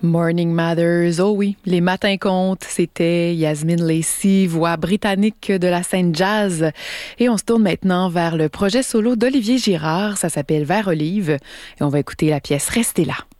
Morning Matters, oh oui, les matins comptent, c'était Yasmine Lacey, voix britannique de la scène jazz. Et on se tourne maintenant vers le projet solo d'Olivier Girard, ça s'appelle Vert Olive, et on va écouter la pièce Restez là.